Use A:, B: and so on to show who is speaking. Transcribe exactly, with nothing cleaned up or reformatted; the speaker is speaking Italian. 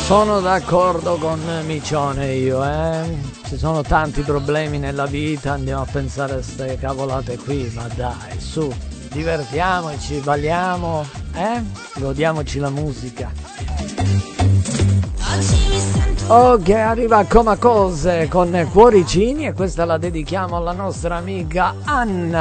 A: Sono d'accordo con Micione io, eh. Ci sono tanti problemi nella vita, andiamo a pensare a queste cavolate qui, ma dai, su, divertiamoci, balliamo, eh? Godiamoci la musica. Ok, arriva Coma Cose con Cuoricini e questa la dedichiamo alla nostra amica Anna.